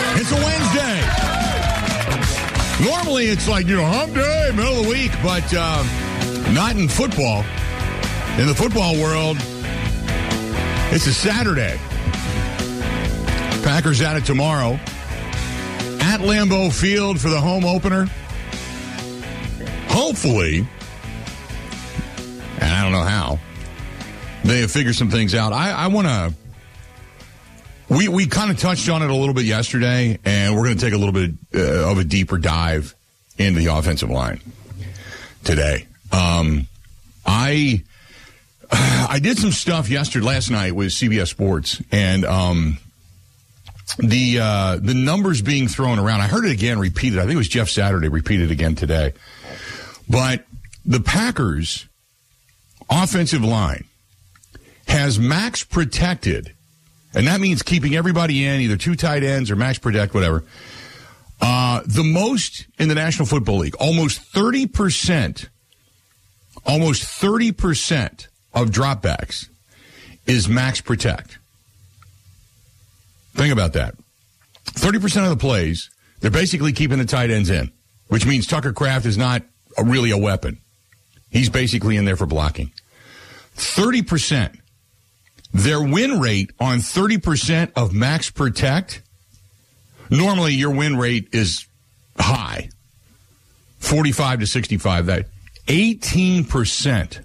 It's a Wednesday. Normally it's like, hump day, middle of the week, but not in football. In the football world, it's a Saturday. Packers at it tomorrow at Lambeau Field for the home opener. Hopefully, and I don't know how, they have figured some things out. I want to... We kind of touched on it a little bit yesterday, and we're going to take a little bit of a deeper dive into the offensive line today. I did some stuff last night with CBS Sports, and the numbers being thrown around. I heard it again repeated. I think it was Jeff Saturday repeated again today. But the Packers' offensive line has max protected. And that means keeping everybody in, either two tight ends or max protect, whatever. The most in the National Football League, almost 30% of dropbacks is max protect. Think about that. 30% of the plays, they're basically keeping the tight ends in, which means Tucker Kraft is not really a weapon. He's basically in there for blocking. 30%. Their win rate on 30% of max protect, normally your win rate is high, 45 to 65. That 18%.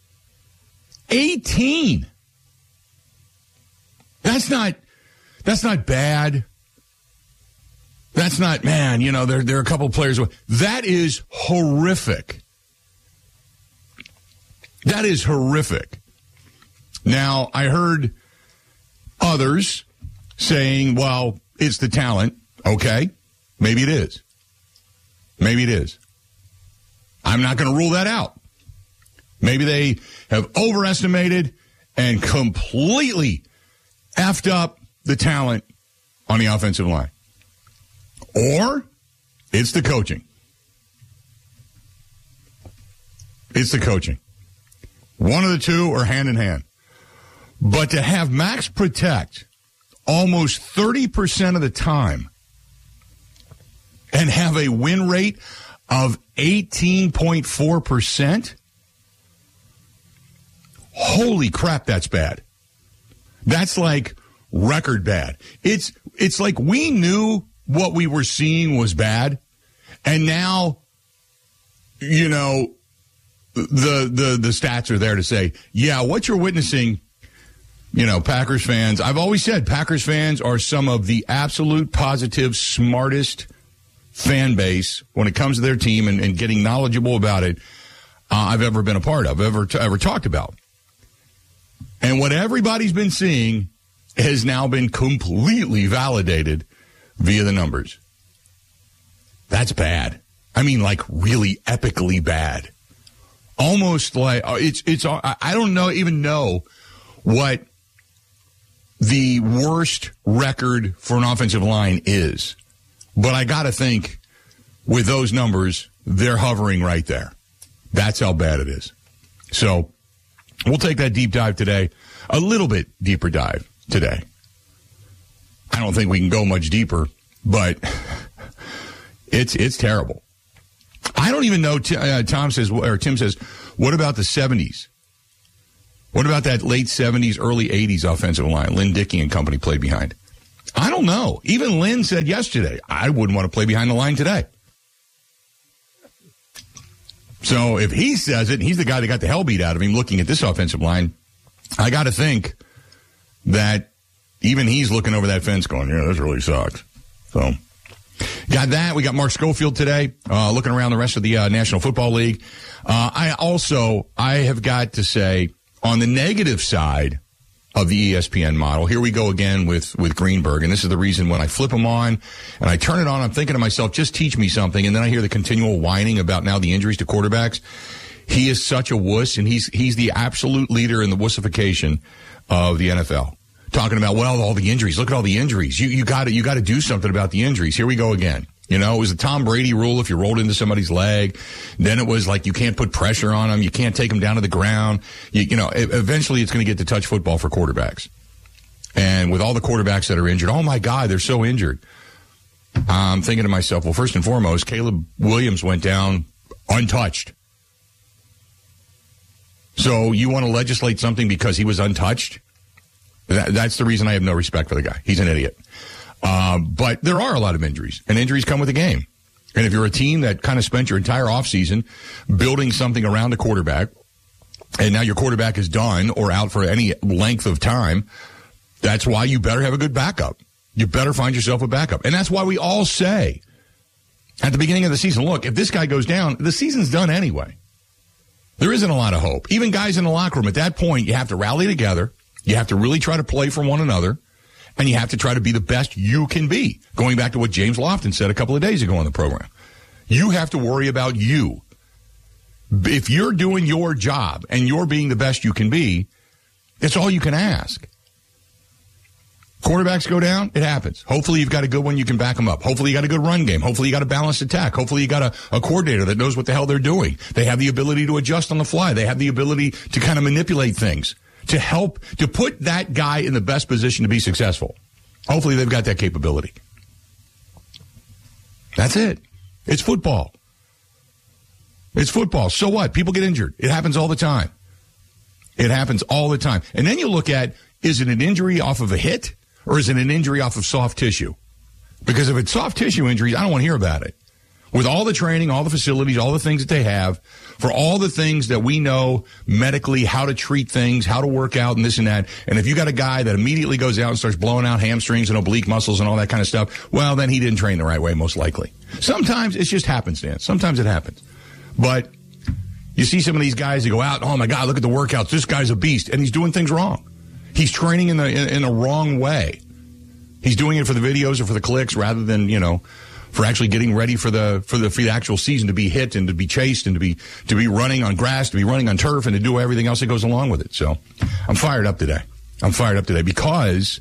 18. That's not bad. That's not, man, there are a couple of players. That is horrific. That is horrific. Now, I heard others saying, well, it's the talent. Okay, maybe it is. Maybe it is. I'm not going to rule that out. Maybe they have overestimated and completely effed up the talent on the offensive line. Or it's the coaching. It's the coaching. One of the two or hand in hand. But to have max protect almost 30% of the time and have a win rate of 18.4%, holy crap, that's bad. That's like record bad. It's like we knew what we were seeing was bad, and now, the stats are there to say, yeah, what you're witnessing, Packers fans, I've always said Packers fans are some of the absolute positive, smartest fan base when it comes to their team and getting knowledgeable about it I've ever been a part of, ever talked about. And what everybody's been seeing has now been completely validated via the numbers. That's bad. I mean, like really epically bad. Almost like I don't even know what the worst record for an offensive line is. But I got to think with those numbers, they're hovering right there. That's how bad it is. So we'll take that deep dive today, a little bit deeper dive today. I don't think we can go much deeper, but it's terrible. I don't even know, Tim says, what about the 70s? What about that late 70s, early 80s offensive line Lynn Dickey and company played behind? I don't know. Even Lynn said yesterday, I wouldn't want to play behind the line today. So if he says it, and he's the guy that got the hell beat out of him looking at this offensive line, I got to think that even he's looking over that fence going, yeah, this really sucks. So got that. We got Mark Schofield today, looking around the rest of the National Football League. I have got to say, on the negative side of the ESPN model, here we go again with Greenberg. And this is the reason when I flip him on and I turn it on, I'm thinking to myself, just teach me something. And then I hear the continual whining about now the injuries to quarterbacks. He is such a wuss, and he's the absolute leader in the wussification of the NFL. Talking about, well, all the injuries. Look at all the injuries. You got to do something about the injuries. Here we go again. It was the Tom Brady rule. If you rolled into somebody's leg, then it was like you can't put pressure on them. You can't take them down to the ground. Eventually it's going to get to touch football for quarterbacks. And with all the quarterbacks that are injured, oh my God, they're so injured. I'm thinking to myself, well, first and foremost, Caleb Williams went down untouched. So you want to legislate something because he was untouched? That's the reason I have no respect for the guy. He's an idiot. But there are a lot of injuries, and injuries come with the game. And if you're a team that kind of spent your entire offseason building something around a quarterback, and now your quarterback is done or out for any length of time, that's why you better have a good backup. You better find yourself a backup. And that's why we all say at the beginning of the season, look, if this guy goes down, the season's done anyway. There isn't a lot of hope. Even guys in the locker room, at that point, you have to rally together. You have to really try to play for one another. And you have to try to be the best you can be. Going back to what James Lofton said a couple of days ago on the program. You have to worry about you. If you're doing your job and you're being the best you can be, that's all you can ask. Quarterbacks go down, it happens. Hopefully you've got a good one, you can back them up. Hopefully you got a good run game. Hopefully you got a balanced attack. Hopefully you got a coordinator that knows what the hell they're doing. They have the ability to adjust on the fly. They have the ability to kind of manipulate things to help, to put that guy in the best position to be successful. Hopefully they've got that capability. That's it. It's football. It's football. So what? People get injured. It happens all the time. It happens all the time. And then you look at, is it an injury off of a hit? Or is it an injury off of soft tissue? Because if it's soft tissue injuries, I don't want to hear about it. With all the training, all the facilities, all the things that they have, for all the things that we know medically, how to treat things, how to work out and this and that. And if you got a guy that immediately goes out and starts blowing out hamstrings and oblique muscles and all that kind of stuff, well, then he didn't train the right way, most likely. Sometimes it's just happenstance. Sometimes it happens. But you see some of these guys that go out, oh my God, look at the workouts. This guy's a beast. And he's doing things wrong. He's training in the wrong way. He's doing it for the videos or for the clicks rather than, for actually getting ready for the actual season to be hit and to be chased and to be running on grass, to be running on turf and to do everything else that goes along with it. So I'm fired up today. Because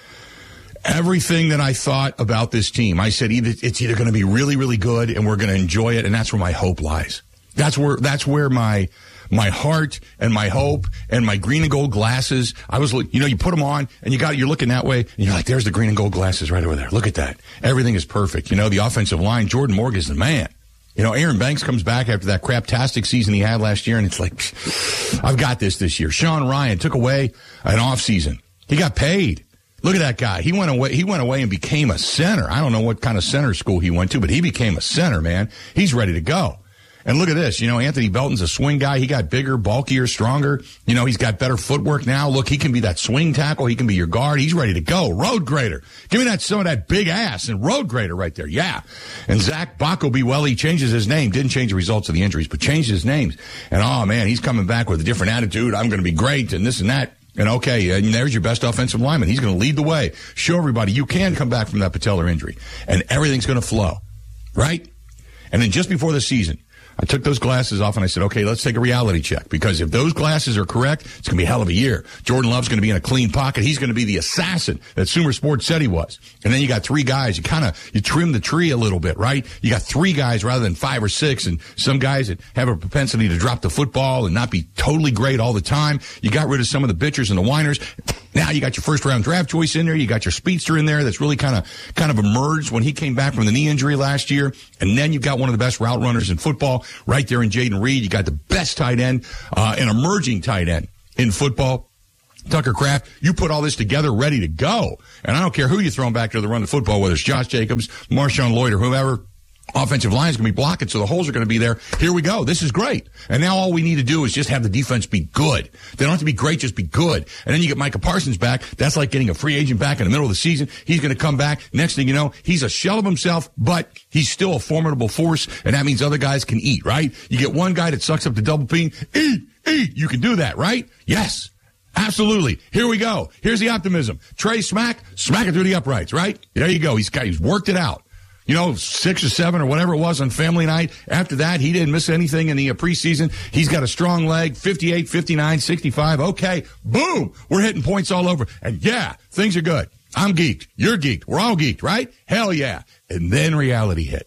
everything that I thought about this team, I said it's either going to be really, really good and we're going to enjoy it, and that's where my hope lies. That's where my heart and my hope and my green and gold glasses. I was, you put them on and you're looking that way and you're like, there's the green and gold glasses right over there. Look at that. Everything is perfect. The offensive line, Jordan Morgan is the man. Aaron Banks comes back after that craptastic season he had last year, and it's like, I've got this year. Sean Ryan took away an offseason. He got paid. Look at that guy. He went away and became a center. I don't know what kind of center school he went to, but he became a center, man. He's ready to go. And look at this. Anthony Belton's a swing guy. He got bigger, bulkier, stronger. He's got better footwork now. Look, he can be that swing tackle. He can be your guard. He's ready to go. Road grader. Give me some of that big ass and road grader right there. Yeah. And Zach Backoby, well, he changes his name. Didn't change the results of the injuries, but changed his names. And, oh, man, he's coming back with a different attitude. I'm going to be great and this and that. And, okay, and there's your best offensive lineman. He's going to lead the way. Show everybody you can come back from that patellar injury. And everything's going to flow. Right? And then just before the season, I took those glasses off and I said, okay, let's take a reality check, because if those glasses are correct, it's going to be a hell of a year. Jordan Love's going to be in a clean pocket. He's going to be the assassin that Sumer Sports said he was. And then you got three guys. You trim the tree a little bit, right? You got three guys rather than 5 or 6, and some guys that have a propensity to drop the football and not be totally great all the time. You got rid of some of the bitchers and the whiners. Now you got your first round draft choice in there. You got your speedster in there that's really kind of emerged when he came back from the knee injury last year. And then you've got one of the best route runners in football right there in Jaden Reed. You got the best tight end, an emerging tight end in football, Tucker Kraft. You put all this together, ready to go. And I don't care who you throw back to the run of football, whether it's Josh Jacobs, Marshawn Lloyd, or whoever. Offensive line is going to be blocking, so the holes are going to be there. Here we go. This is great. And now all we need to do is just have the defense be good. They don't have to be great, just be good. And then you get Micah Parsons back. That's like getting a free agent back in the middle of the season. He's going to come back. Next thing you know, he's a shell of himself, but he's still a formidable force, and that means other guys can eat, right? You get one guy that sucks up the double beam. Eat. You can do that, right? Yes. Absolutely. Here we go. Here's the optimism. Trey smack it through the uprights, right? There you go. He's worked it out. 6 or 7 or whatever it was on family night. After that, he didn't miss anything in the preseason. He's got a strong leg, 58, 59, 65. Okay, boom, we're hitting points all over. And yeah, things are good. I'm geeked. You're geeked. We're all geeked, right? Hell yeah. And then reality hit.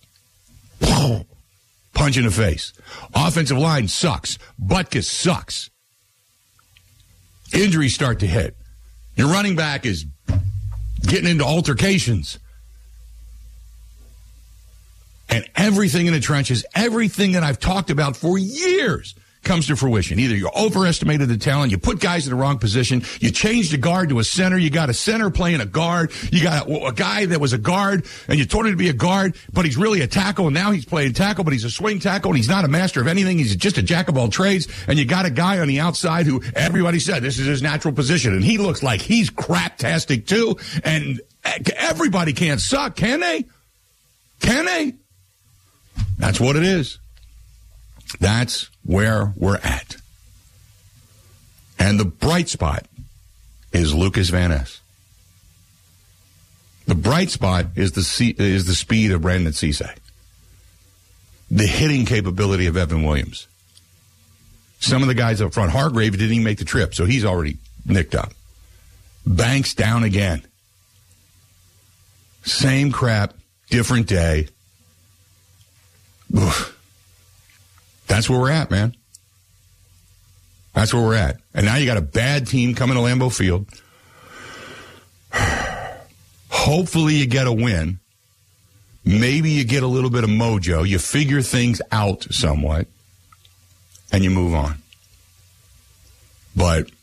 Punch in the face. Offensive line sucks. Butkus sucks. Injuries start to hit. Your running back is getting into altercations. And everything in the trenches, everything that I've talked about for years comes to fruition. Either you overestimated the talent, you put guys in the wrong position, you changed a guard to a center, you got a center playing a guard, you got a guy that was a guard, and you told him to be a guard, but he's really a tackle, and now he's playing tackle, but he's a swing tackle, and he's not a master of anything, he's just a jack of all trades, and you got a guy on the outside who everybody said this is his natural position, and he looks like he's crap-tastic too, and everybody can't suck, can they? Can they? That's what it is. That's where we're at. And the bright spot is Lucas Van Ness. The bright spot is the speed of Brandon Cisse. The hitting capability of Evan Williams. Some of the guys up front, Hargrave didn't even make the trip, so he's already nicked up. Banks down again. Same crap, different day. Oof. That's where we're at, man. That's where we're at. And now you got a bad team coming to Lambeau Field. Hopefully you get a win. Maybe you get a little bit of mojo. You figure things out somewhat. And you move on. But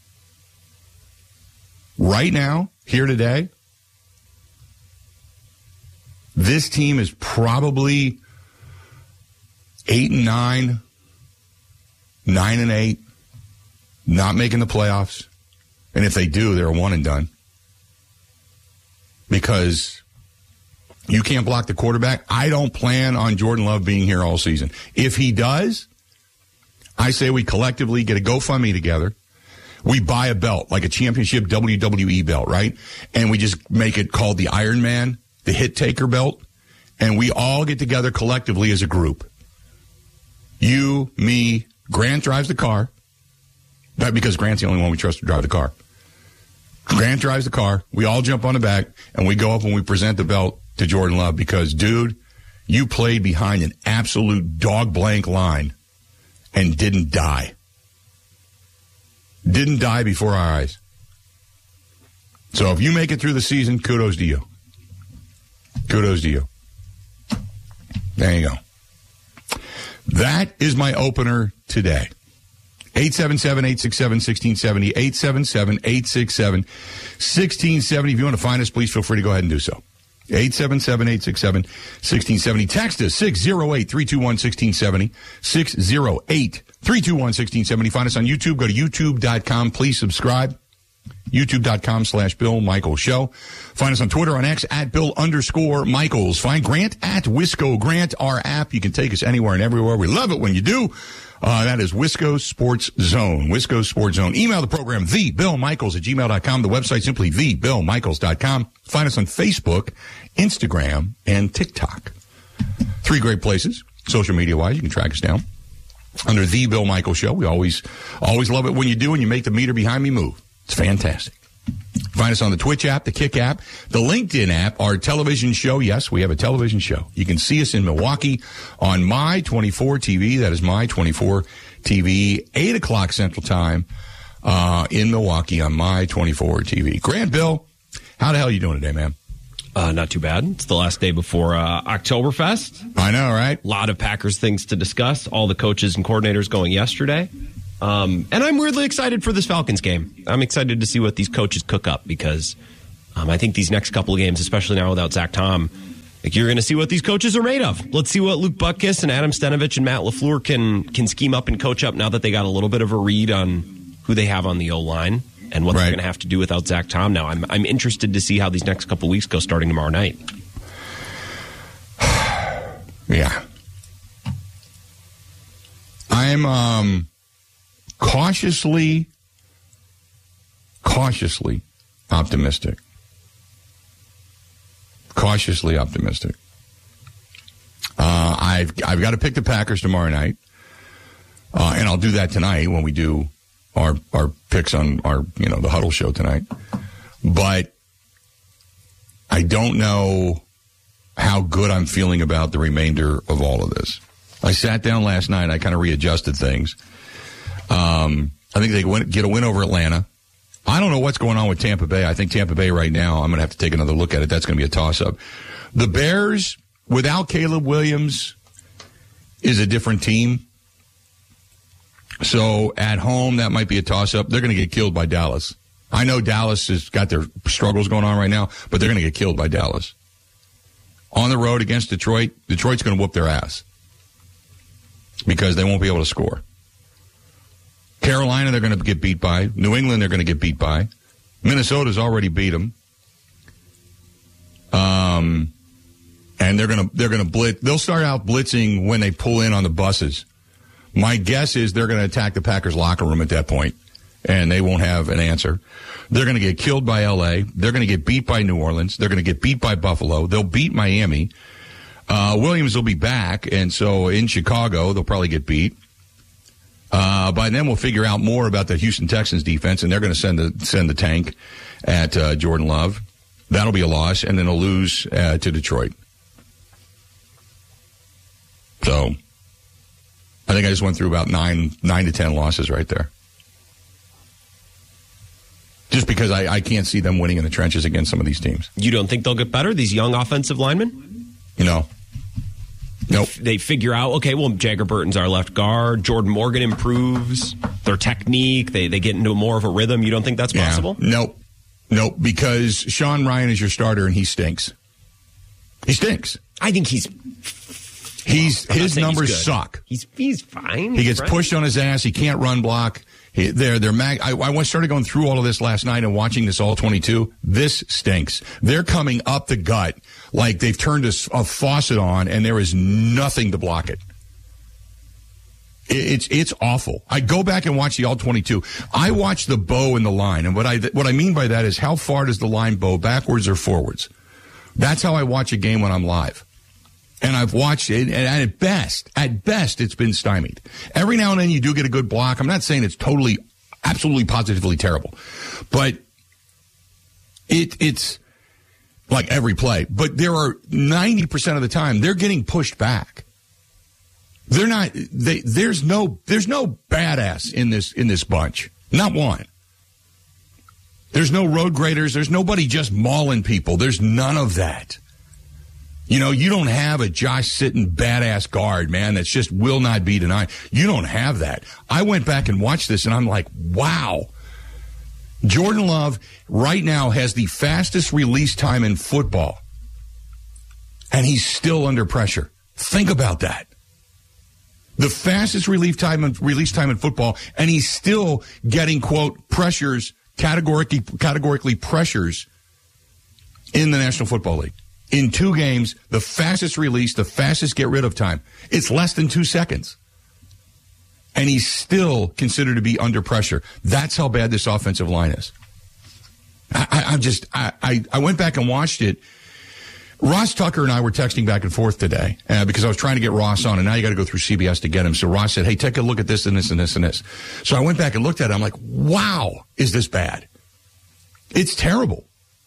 right now, here today, this team is probably 8-9, 9-8, not making the playoffs. And if they do, they're a one and done. Because you can't block the quarterback. I don't plan on Jordan Love being here all season. If he does, I say we collectively get a GoFundMe together. We buy a belt, like a championship WWE belt, right? And we just make it called the Iron Man, the Hit Taker belt. And we all get together collectively as a group. You, me, Grant drives the car. Not because Grant's the only one we trust to drive the car. Grant drives the car. We all jump on the back, and we go up and we present the belt to Jordan Love because, dude, you played behind an absolute dog-blank line and didn't die. Didn't die before our eyes. So if you make it through the season, kudos to you. Kudos to you. There you go. That is my opener today. 877-867-1670, 877-867-1670. If you want to find us, please feel free to go ahead and do so. 877-867-1670. Text us, 608-321-1670, 608-321-1670. Find us on YouTube. Go to youtube.com. Please subscribe. YouTube.com/Bill Michaels Show. Find us on Twitter, on X, at Bill_Michaels. Find Grant at Wisco Grant, our app. You can take us anywhere and everywhere. We love it when you do. That is Wisco Sports Zone. Wisco Sports Zone. Email the program, thebillmichaels@gmail.com. The website, simply thebillmichaels.com. Find us on Facebook, Instagram, and TikTok. 3 great places, social media-wise. You can track us down under The Bill Michaels Show. We always love it when you do and you make the meter behind me move. It's fantastic. Find us on the Twitch app, the Kick app, the LinkedIn app, our television show. Yes, we have a television show. You can see us in Milwaukee on My 24 TV. That is My 24 TV, 8 o'clock Central Time in Milwaukee on My 24 TV. Grant, Bill, how the hell are you doing today, man? Not too bad. It's the last day before Oktoberfest. I know, right? A lot of Packers things to discuss. All the coaches and coordinators going yesterday. And I'm weirdly excited for this Falcons game. I'm excited to see what these coaches cook up because I think these next couple of games, especially now without Zach Tom, like you're going to see what these coaches are made of. Let's see what Luke Butkus and Adam Stenavich and Matt LaFleur can scheme up and coach up now that they got a little bit of a read on who they have on the O-line and what they're going to have to do without Zach Tom now. I'm interested to see how these next couple of weeks go starting tomorrow night. Yeah. I'm cautiously optimistic. Cautiously optimistic. I've got to pick the Packers tomorrow night, and I'll do that tonight when we do our picks on our the Huddle show tonight. But I don't know how good I'm feeling about the remainder of all of this. I sat down last night. I kind of readjusted things. I think they get a win over Atlanta. I don't know what's going on with Tampa Bay. I think Tampa Bay right now, I'm going to have to take another look at it. That's going to be a toss-up. The Bears without Caleb Williams is a different team. So at home, that might be a toss-up. They're going to get killed by Dallas. I know Dallas has got their struggles going on right now, but they're going to get killed by Dallas. On the road against Detroit, Detroit's going to whoop their ass because they won't be able to score. Carolina, they're going to get beat by. New England, they're going to get beat by. Minnesota's already beat them. And they're going to blitz. They'll start out blitzing when they pull in on the buses. My guess is they're going to attack the Packers locker room at that point, and they won't have an answer. They're going to get killed by L.A. They're going to get beat by New Orleans. They're going to get beat by Buffalo. They'll beat Miami. Williams will be back, and so in Chicago, they'll probably get beat. By then, we'll figure out more about the Houston Texans defense, and they're going to send the tank at Jordan Love. That'll be a loss, and then they'll lose to Detroit. So I think I just went through about 9 to 10 losses right there. Just because I can't see them winning in the trenches against some of these teams. You don't think they'll get better, these young offensive linemen? Nope. They figure out, okay, well, Jagger Burton's our left guard. Jordan Morgan improves their technique. They get into more of a rhythm. You don't think that's possible? Nope, because Sean Ryan is your starter, and he stinks. He stinks. I think his numbers suck. He's fine. He gets pushed on his ass. He can't run block. I started going through all of this last night and watching this all 22. This stinks. They're coming up the gut like they've turned a faucet on, and there is nothing to block it. It's awful. I go back and watch the all 22. I watch the bow in the line, and what I mean by that is how far does the line bow, backwards or forwards? That's how I watch a game when I'm live. And I've watched it, and at best, it's been stymied. Every now and then you do get a good block. I'm not saying it's totally, absolutely, positively terrible. But it's like every play. But there are 90% of the time, they're getting pushed back. They're not, there's no badass in this bunch. Not one. There's no road graders. There's nobody just mauling people. There's none of that. You know, you don't have a Josh Sitton badass guard, man, that's just will not be denied. You don't have that. I went back and watched this, and I'm like, wow. Jordan Love right now has the fastest release time in football, and he's still under pressure. Think about that. The fastest release time in football, and he's still getting, quote, pressures, categorically pressures in the National Football League. In 2 games, the fastest release, the fastest get rid of time. It's less than 2 seconds. And he's still considered to be under pressure. That's how bad this offensive line is. I went back and watched it. Ross Tucker and I were texting back and forth today because I was trying to get Ross on, and now you got to go through CBS to get him. So Ross said, hey, take a look at this and this and this and this. So I went back and looked at it. I'm like, wow, is this bad? It's terrible.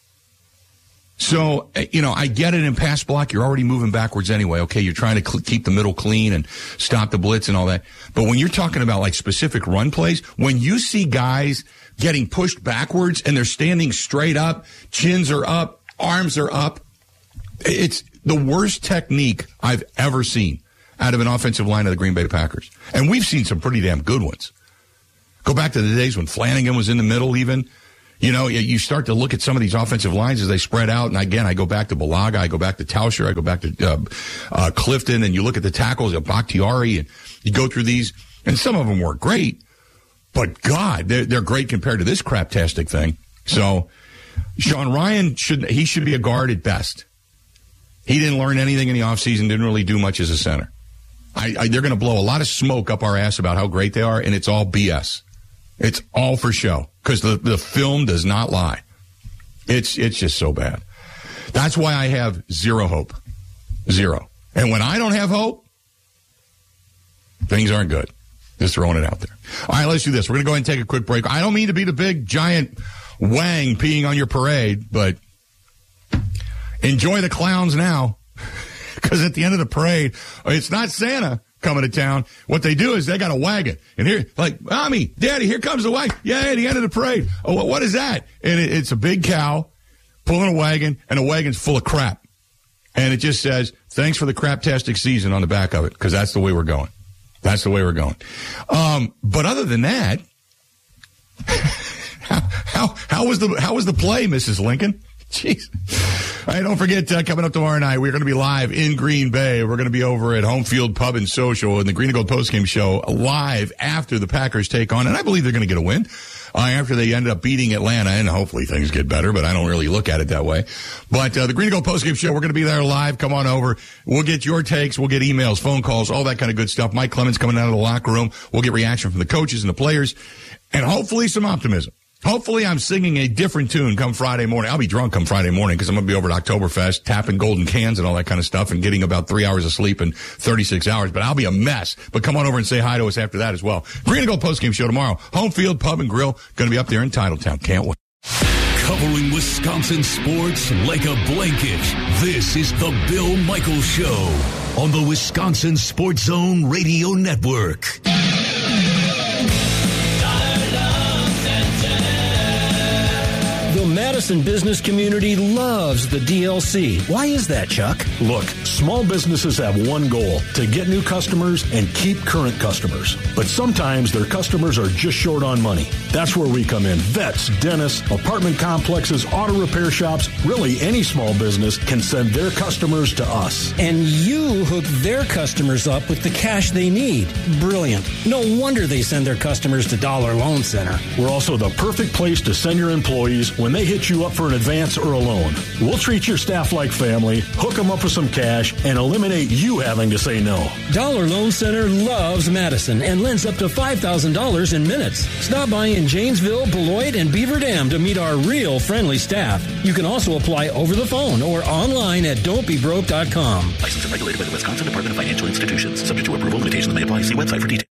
So, you know, I get it in pass block. You're already moving backwards anyway. Okay, you're trying to keep the middle clean and stop the blitz and all that. But when you're talking about, like, specific run plays, when you see guys getting pushed backwards and they're standing straight up, chins are up, arms are up, it's the worst technique I've ever seen out of an offensive line of the Green Bay Packers. And we've seen some pretty damn good ones. Go back to the days when Flanagan was in the middle even. You know, you start to look at some of these offensive lines as they spread out. And again, I go back to Balaga, I go back to Tauscher, I go back to Clifton, and you look at the tackles of Bakhtiari, and you go through these, and some of them weren't great. But, God, they're great compared to this craptastic thing. So, Sean Ryan, should be a guard at best. He didn't learn anything in the offseason, didn't really do much as a center. They're going to blow a lot of smoke up our ass about how great they are, and it's all BS. It's all for show because the film does not lie. It's just so bad. That's why I have zero hope. Zero. And when I don't have hope, things aren't good. Just throwing it out there. All right, let's do this. We're going to go ahead and take a quick break. I don't mean to be the big, giant wang peeing on your parade, but enjoy the clowns now because at the end of the parade, it's not Santa coming to town. What they do is they got a wagon. And here, like, Mommy, Daddy, here comes the wagon. Yeah, the end of the parade. Oh, what is that? And it's a big cow pulling a wagon, and the wagon's full of crap. And it just says, thanks for the craptastic season on the back of it, because that's the way we're going. That's the way we're going. But other than that, how was the play, Mrs. Lincoln? Jeez. All right, don't forget, coming up tomorrow night, we're going to be live in Green Bay. We're going to be over at Home Field Pub and Social in the Green and Gold postgame show live after the Packers take on, and I believe they're going to get a win. After they ended up beating Atlanta, and hopefully things get better, but I don't really look at it that way. But the Green and Gold postgame show, we're going to be there live. Come on over. We'll get your takes. We'll get emails, phone calls, all that kind of good stuff. Mike Clemens coming out of the locker room. We'll get reaction from the coaches and the players, and hopefully some optimism. Hopefully I'm singing a different tune come Friday morning. I'll be drunk come Friday morning because I'm going to be over at Oktoberfest, tapping golden cans and all that kind of stuff and getting about 3 hours of sleep in 36 hours. But I'll be a mess. But come on over and say hi to us after that as well. Green and Gold postgame show tomorrow. Home Field Pub and Grill. Going to be up there in Titletown. Can't wait. Covering Wisconsin sports like a blanket. This is the Bill Michaels Show on the Wisconsin Sports Zone Radio Network. The Madison business community loves the DLC. Why is that, Chuck? Look, small businesses have one goal, to get new customers and keep current customers. But sometimes their customers are just short on money. That's where we come in. Vets, dentists, apartment complexes, auto repair shops, really any small business can send their customers to us. And you hook their customers up with the cash they need. Brilliant. No wonder they send their customers to Dollar Loan Center. We're also the perfect place to send your employees when they hit you up for an advance or a loan. We'll treat your staff like family, hook them up with some cash, and eliminate you having to say no. Dollar Loan Center loves Madison and lends up to $5,000 in minutes. Stop by in Janesville, Beloit, and Beaver Dam to meet our real friendly staff. You can also apply over the phone or online at don'tbebroke.com. Licensed and regulated by the Wisconsin Department of Financial Institutions. Subject to approval, limitations may apply. See website for details.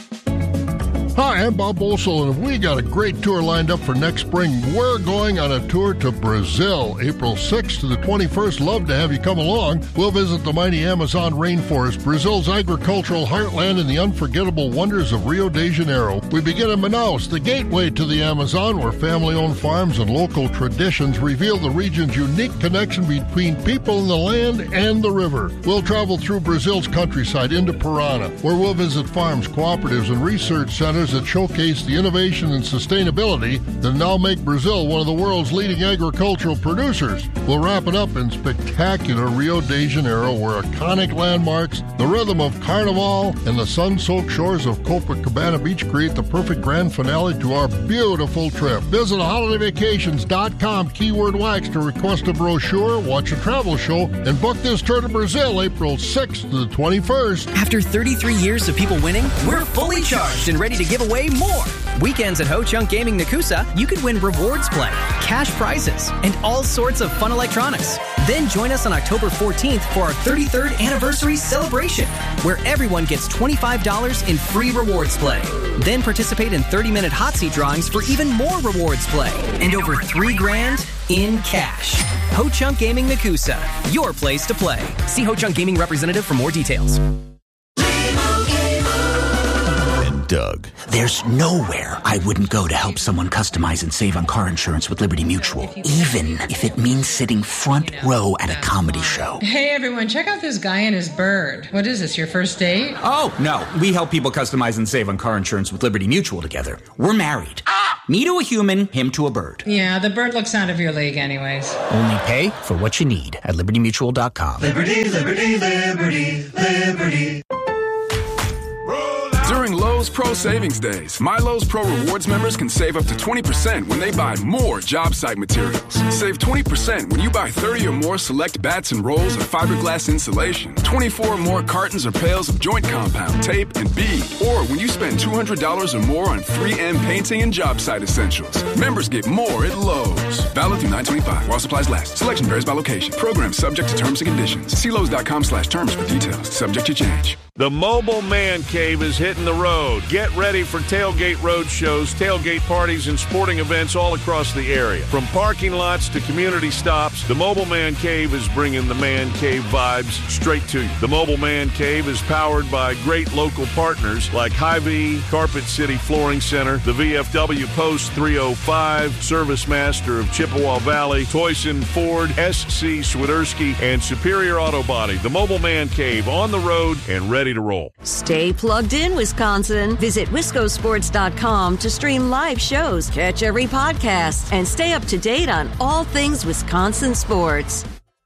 Hi, I'm Bob Bolsel, and we got a great tour lined up for next spring. We're going on a tour to Brazil, April 6th to the 21st. Love to have you come along. We'll visit the mighty Amazon rainforest, Brazil's agricultural heartland, and the unforgettable wonders of Rio de Janeiro. We begin in Manaus, the gateway to the Amazon, where family-owned farms and local traditions reveal the region's unique connection between people and the land and the river. We'll travel through Brazil's countryside into Parana, where we'll visit farms, cooperatives, and research centers that showcase the innovation and sustainability that now make Brazil one of the world's leading agricultural producers. We'll wrap it up in spectacular Rio de Janeiro, where iconic landmarks, the rhythm of Carnival, and the sun-soaked shores of Copacabana Beach create the perfect grand finale to our beautiful trip. Visit holidayvacations.com, keyword wax, to request a brochure, watch a travel show, and book this tour to Brazil, April 6th to the 21st. After 33 years of people winning, we're fully charged and ready to give away more. Weekends at Ho Chunk Gaming Nakusa, you could win rewards play, cash prizes, and all sorts of fun electronics. Then join us on October 14th for our 33rd anniversary celebration, where everyone gets $25 in free rewards play. Then participate in 30-minute hot seat drawings for even more rewards play and over $3,000 in cash. Ho Chunk Gaming Nakusa, your place to play. See Ho Chunk Gaming representative for more details. Doug. There's nowhere I wouldn't go to help someone customize and save on car insurance with Liberty Mutual, even if it means sitting front row at a comedy show. Hey everyone, check out this guy and his bird. What is this, your first date? Oh, no. We help people customize and save on car insurance with Liberty Mutual together. We're married. Me to a human, him to a bird. Yeah, the bird looks out of your league anyways. Only pay for what you need at LibertyMutual.com. Liberty, liberty, liberty, liberty. During Lowe's Pro Savings Days, My Lowe's Pro Rewards members can save up to 20% when they buy more job site materials. Save 20% when you buy 30 or more select bats and rolls of fiberglass insulation, 24 or more cartons or pails of joint compound, tape, and bead, or when you spend $200 or more on 3M painting and job site essentials. Members get more at Lowe's. Valid through 9/25 while supplies last. Selection varies by location. Program subject to terms and conditions. See Lowe's.com/terms for details. Subject to change. The Mobile Man Cave is hitting the road. Get ready for tailgate road shows, tailgate parties, and sporting events all across the area. From parking lots to community stops, the Mobile Man Cave is bringing the Man Cave vibes straight to you. The Mobile Man Cave is powered by great local partners like Hy-Vee, Carpet City Flooring Center, the VFW Post 305, Service Master of Chippewa Valley, Toyson Ford, SC Swiderski, and Superior Auto Body. The Mobile Man Cave on the road and ready to roll. Stay plugged in, Wisconsin. Visit wiscosports.com to stream live shows, catch every podcast, and stay up to date on all things Wisconsin sports.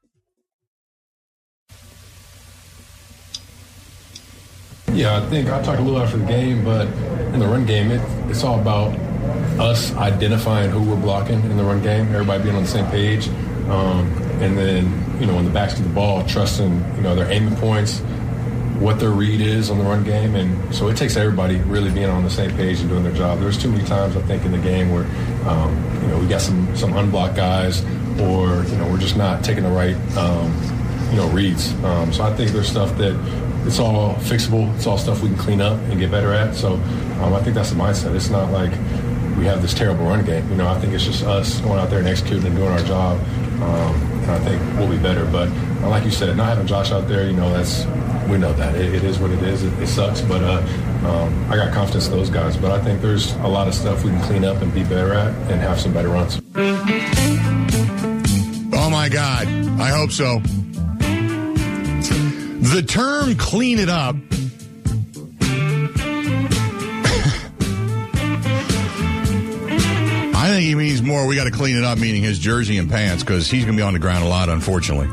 Yeah, I think I talked a little after the game, but in the run game, it's all about us identifying who we're blocking in the run game, everybody being on the same page, and then, when the backs to the ball, trusting, their aiming points, what their read is on the run game. And so it takes everybody really being on the same page and doing their job. There's too many times, I think, in the game where, we got some unblocked guys or, we're just not taking the right, reads. So I think there's stuff that it's all fixable. It's all stuff we can clean up and get better at. So I think that's the mindset. It's not like we have this terrible run game. I think it's just us going out there and executing and doing our job. And I think we'll be better. But like you said, not having Josh out there, we know that. It is what it is. It sucks. But I got confidence in those guys. But I think there's a lot of stuff we can clean up and be better at and have some better runs. Oh, my God. I hope so. The term clean it up I think he means more we got to clean it up, meaning his jersey and pants, because he's going to be on the ground a lot, unfortunately.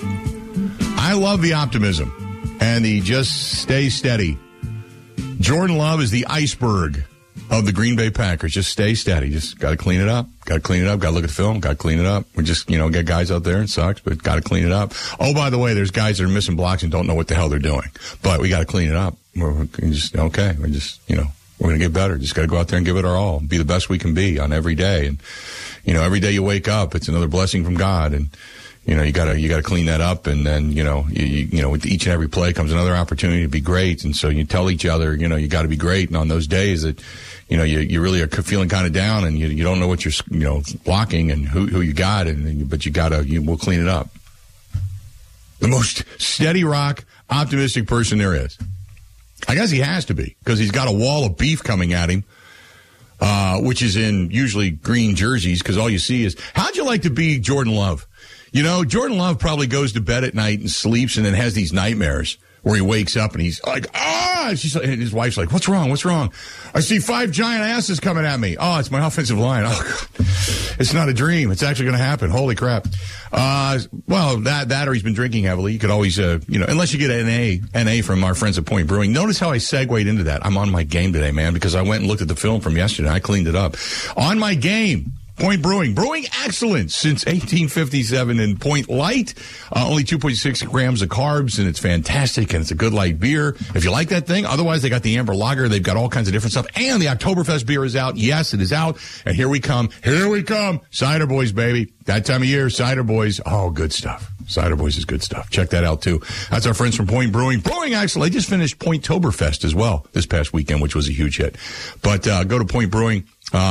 I love the optimism and the just stay steady. Jordan Love is the iceberg of the Green Bay Packers. Just stay steady. Just got to clean it up. Got to clean it up. Got to look at the film. Got to clean it up. We just, get guys out there. It sucks, but got to clean it up. Oh, by the way, there's guys that are missing blocks and don't know what the hell they're doing. But we got to clean it up. We're just, we're going to get better. Just got to go out there and give it our all. Be the best we can be on every day. And, every day you wake up, it's another blessing from God. And, you gotta clean that up. And then, with each and every play comes another opportunity to be great. And so you tell each other, you got to be great. And on those days that, you really are feeling kind of down and you don't know what you're, blocking and who you got. But we'll clean it up. The most steady rock, optimistic person there is. I guess he has to be, because he's got a wall of beef coming at him, which is in usually green jerseys, because all you see is, how'd you like to be Jordan Love? Jordan Love probably goes to bed at night and sleeps and then has these nightmares where he wakes up and he's like, and his wife's like, what's wrong? What's wrong? I see 5 giant asses coming at me. Oh, it's my offensive line. Oh, God. It's not a dream. It's actually going to happen. Holy crap. Well, that or he's been drinking heavily. You could always, unless you get an NA from our friends at Point Brewing. Notice how I segued into that. I'm on my game today, man, because I went and looked at the film from yesterday. I cleaned it up. On my game. Point Brewing. Brewing excellence since 1857 in Point Light. Only 2.6 grams of carbs, and it's fantastic, and it's a good light beer. If you like that thing. Otherwise, they got the Amber Lager. They've got all kinds of different stuff. And the Oktoberfest beer is out. Yes, it is out. And here we come. Here we come. Cider Boys, baby. That time of year, Cider Boys. Oh, good stuff. Cider Boys is good stuff. Check that out, too. That's our friends from Point Brewing. Brewing excellence. They just finished Pointtoberfest as well this past weekend, which was a huge hit. But go to Point Brewing.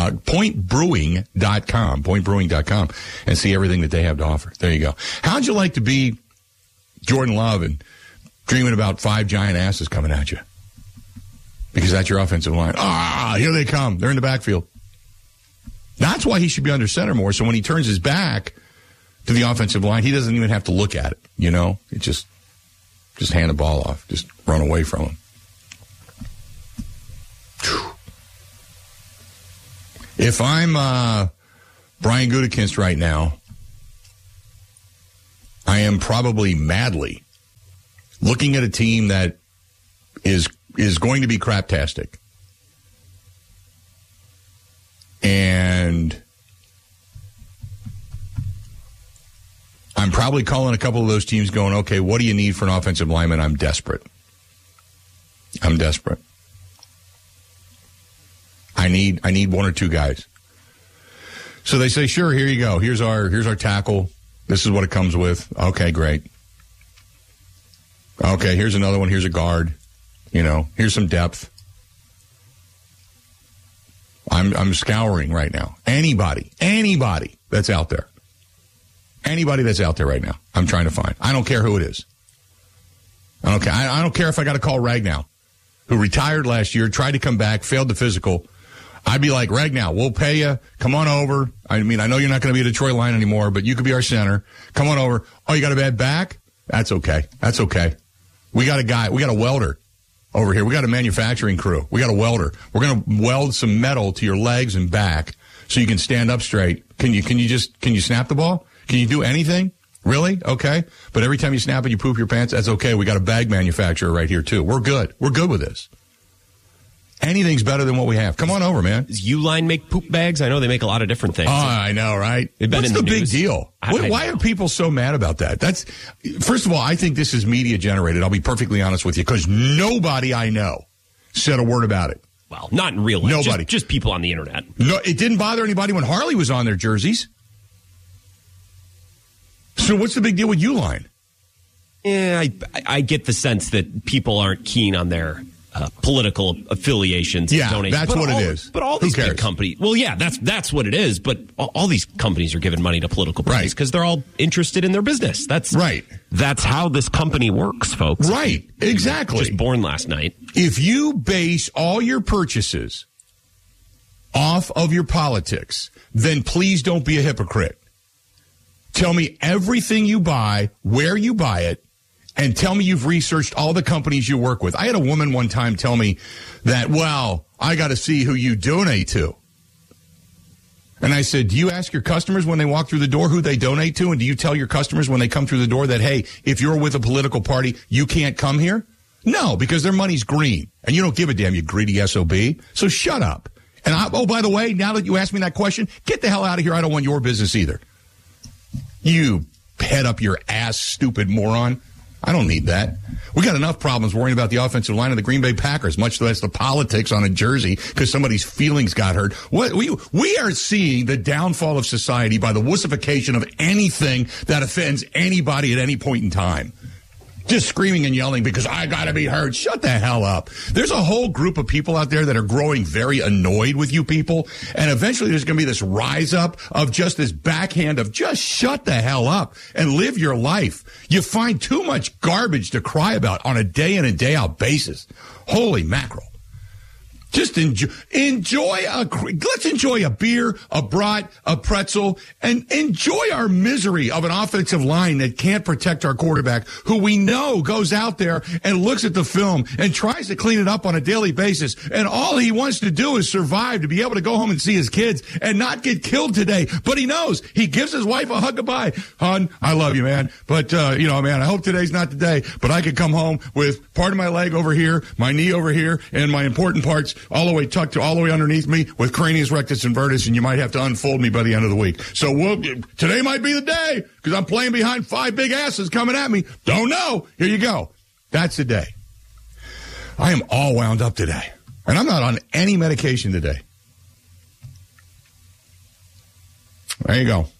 Pointbrewing.com, and see everything that they have to offer. There you go. How'd you like to be Jordan Love and dreaming about 5 giant asses coming at you? Because that's your offensive line. Here they come. They're in the backfield. That's why he should be under center more. So when he turns his back to the offensive line, he doesn't even have to look at it. It just hand the ball off. Just run away from him. If I'm Brian Gutekunst right now, I am probably madly looking at a team that is going to be craptastic. And I'm probably calling a couple of those teams going, okay, what do you need for an offensive lineman? I'm desperate. I need 1 or 2 guys. So they say, sure, here you go. Here's our tackle. This is what it comes with. Okay, great. Okay, here's another one. Here's a guard. Here's some depth. I'm scouring right now. Anybody that's out there. Anybody that's out there right now, I'm trying to find. I don't care who it is. I don't care if I got to call Ragnow, who retired last year, tried to come back, failed the physical. I'd be like, Ragnow, we'll pay you. Come on over. I mean, I know you're not going to be a Detroit Lion anymore, but you could be our center. Come on over. Oh, you got a bad back? That's okay. We got a guy. We got a welder over here. We got a manufacturing crew. We got a welder. We're going to weld some metal to your legs and back so you can stand up straight. Can you snap the ball? Can you do anything? Really? Okay. But every time you snap it, you poop your pants. That's okay. We got a bag manufacturer right here, too. We're good. We're good with this. Anything's better than what we have. Come on over, man. Does Uline make poop bags? I know they make a lot of different things. Oh, I know, right? What's the big deal? Why are people so mad about that? First of all, I think this is media generated. I'll be perfectly honest with you, because nobody I know said a word about it. Well, not in real life. Nobody. Just people on the internet. No, it didn't bother anybody when Harley was on their jerseys. So what's the big deal with Uline? Yeah, I get the sense that people aren't keen on their political affiliations. Yeah, donations. that's what it is. But all these big companies, well, yeah, that's what it is. But all these companies are giving money to political parties because they're all interested in their business. That's right. That's how this company works, folks. Right, exactly. Just born last night. If you base all your purchases off of your politics, then please don't be a hypocrite. Tell me everything you buy, where you buy it, and tell me you've researched all the companies you work with. I had a woman one time tell me that, well, I got to see who you donate to. And I said, do you ask your customers when they walk through the door who they donate to? And do you tell your customers when they come through the door that, hey, if you're with a political party, you can't come here? No, because their money's green. And you don't give a damn, you greedy SOB. So shut up. And by the way, now that you asked me that question, get the hell out of here. I don't want your business either. You head up your ass, stupid moron. I don't need that. We got enough problems worrying about the offensive line of the Green Bay Packers, much less the politics on a jersey because somebody's feelings got hurt. We are seeing the downfall of society by the wussification of anything that offends anybody at any point in time. Just screaming and yelling because I got to be heard. Shut the hell up. There's a whole group of people out there that are growing very annoyed with you people. And eventually there's going to be this rise up of just this backhand of just shut the hell up and live your life. You find too much garbage to cry about on a day in and day out basis. Holy mackerel. Just let's enjoy a beer, a brat, a pretzel, and enjoy our misery of an offensive line that can't protect our quarterback, who we know goes out there and looks at the film and tries to clean it up on a daily basis. And all he wants to do is survive, to be able to go home and see his kids and not get killed today. But he knows. He gives his wife a hug goodbye. Hon, I love you, man. But, man, I hope today's not the day. But I could come home with part of my leg over here, my knee over here, and my important parts all the way tucked all the way underneath me with cranius rectus invertus, and you might have to unfold me by the end of the week. So today might be the day because I'm playing behind 5 big asses coming at me. Don't know. Here you go. That's the day. I am all wound up today, and I'm not on any medication today. There you go.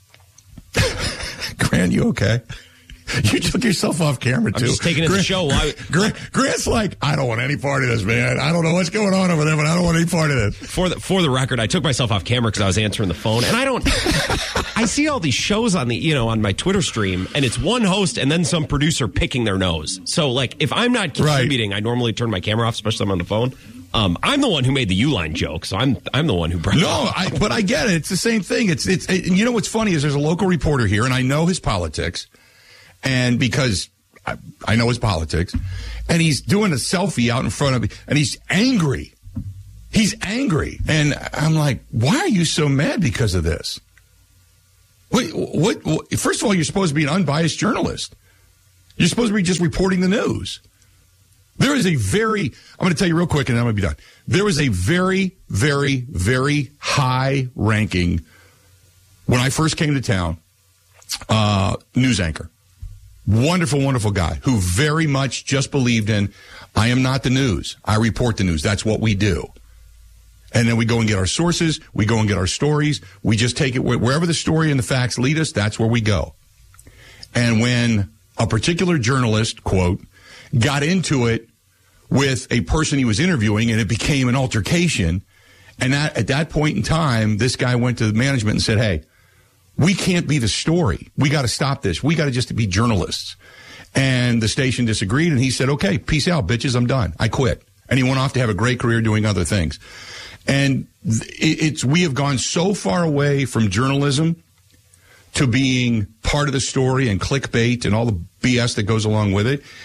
Grant, you okay? You took yourself off camera, too. I'm just taking it as a show. Grant's like, I don't want any part of this, man. I don't know what's going on over there, but I don't want any part of this. For the record, I took myself off camera because I was answering the phone, and I see all these shows on on my Twitter stream, and it's one host and then some producer picking their nose. So, like, if I'm not contributing, I normally turn my camera off, especially if I'm on the phone. I'm the one who made the Uline joke, so I'm the one who brought it up. But I get it. It's the same thing. It's you know what's funny is there's a local reporter here, and I know his politics. And because I know his politics, and he's doing a selfie out in front of me, and he's angry. He's angry. And I'm like, why are you so mad because of this? What? First of all, you're supposed to be an unbiased journalist. You're supposed to be just reporting the news. There is I'm going to tell you real quick, and then I'm going to be done. There is a very, very, very high ranking, when I first came to town, news anchor. Wonderful, wonderful guy who very much just believed in, I am not the news. I report the news. That's what we do. And then we go and get our sources. We go and get our stories. We just take it wherever the story and the facts lead us. That's where we go. And when a particular journalist, quote, got into it with a person he was interviewing, and it became an altercation. And at that point in time, this guy went to the management and said, hey, we can't be the story. We got to stop this. We got to just be journalists. And the station disagreed, and he said, okay, peace out, bitches. I'm done. I quit. And he went off to have a great career doing other things. And we have gone so far away from journalism to being part of the story and clickbait and all the BS that goes along with it.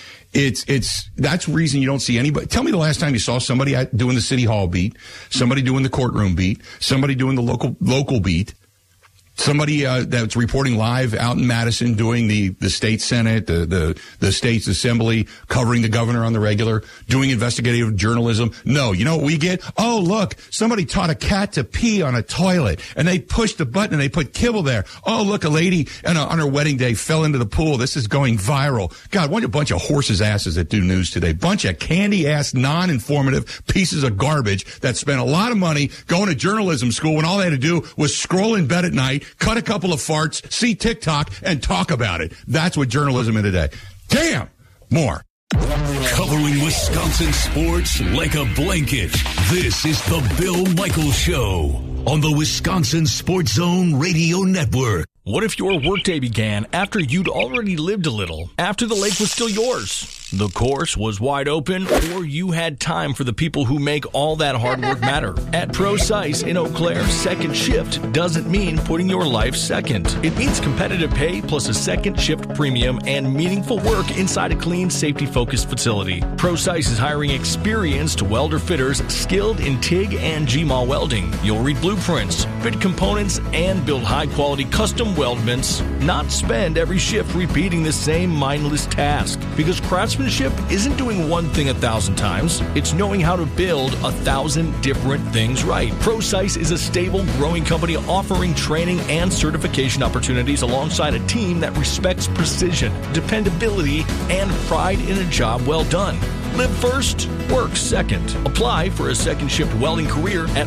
That's the reason you don't see anybody. Tell me the last time you saw somebody doing the city hall beat, somebody doing the courtroom beat, somebody doing the local beat, somebody that's reporting live out in Madison doing the state senate, the state's assembly, covering the governor on the regular, doing investigative journalism. No, you know what we get? Oh, look, somebody taught a cat to pee on a toilet, and they pushed the button and they put kibble there. Oh, look, a lady on her wedding day fell into the pool. This is going viral. God, what a bunch of horses' asses that do news today. Bunch of candy-ass, non-informative pieces of garbage that spent a lot of money going to journalism school when all they had to do was scroll in bed at night, cut a couple of farts, see TikTok, and talk about it. That's what journalism is today. Damn! More. Covering Wisconsin sports like a blanket. This is the Bill Michaels Show on the Wisconsin Sports Zone Radio Network. What if your workday began after you'd already lived a little, after the lake was still yours? The course was wide open, or you had time for the people who make all that hard work matter. At ProSice in Eau Claire, second shift doesn't mean putting your life second. It means competitive pay plus a second shift premium and meaningful work inside a clean, safety-focused facility. ProSice is hiring experienced welder fitters skilled in TIG and GMAW welding. You'll read blueprints, fit components, and build high-quality custom weldments, not spend every shift repeating the same mindless task. Because craftsmanship isn't doing one thing 1,000 times. It's knowing how to build 1,000 different things right. ProSice is a stable, growing company offering training and certification opportunities alongside a team that respects precision, dependability, and pride in a job well done. Live first, work second. Apply for a second shift welding career at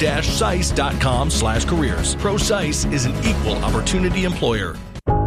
pro-sice.com/careers. ProSice is an equal opportunity employer.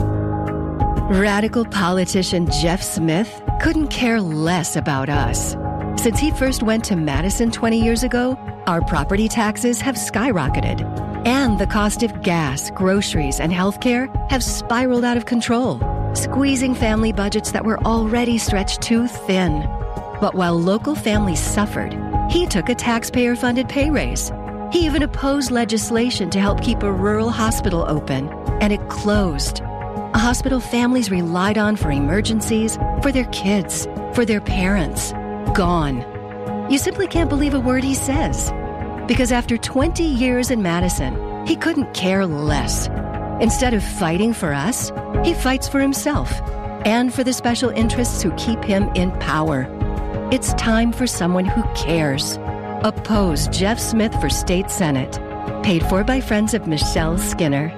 Radical politician Jeff Smith couldn't care less about us. Since he first went to Madison 20 years ago, our property taxes have skyrocketed, and the cost of gas, groceries, and healthcare have spiraled out of control, squeezing family budgets that were already stretched too thin. But while local families suffered, he took a taxpayer-funded pay raise. He even opposed legislation to help keep a rural hospital open, and it closed. A hospital families relied on for emergencies, for their kids, for their parents. Gone. You simply can't believe a word he says. Because after 20 years in Madison, he couldn't care less. Instead of fighting for us, he fights for himself and for the special interests who keep him in power. It's time for someone who cares. Oppose Jeff Smith for State Senate. Paid for by friends of Michelle Skinner.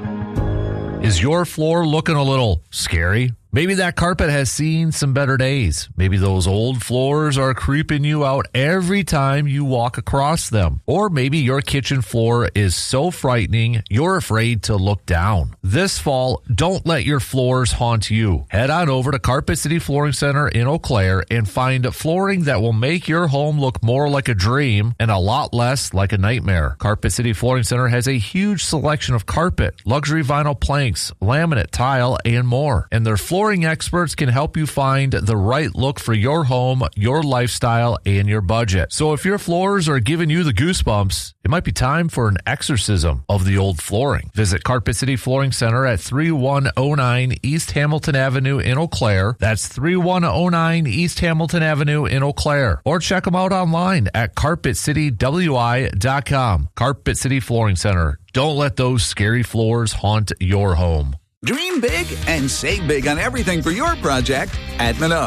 Is your floor looking a little scary? Maybe that carpet has seen some better days. Maybe those old floors are creeping you out every time you walk across them. Or maybe your kitchen floor is so frightening you're afraid to look down. This fall, don't let your floors haunt you. Head on over to Carpet City Flooring Center in Eau Claire and find flooring that will make your home look more like a dream and a lot less like a nightmare. Carpet City Flooring Center has a huge selection of carpet, luxury vinyl planks, laminate, tile, and more. And their flooring experts can help you find the right look for your home, your lifestyle, and your budget. So if your floors are giving you the goosebumps, it might be time for an exorcism of the old flooring. Visit Carpet City Flooring Center at 3109 East Hamilton Avenue in Eau Claire. That's 3109 East Hamilton Avenue in Eau Claire. Or check them out online at carpetcitywi.com. Carpet City Flooring Center. Don't let those scary floors haunt your home. Dream big and save big on everything for your project at Menards.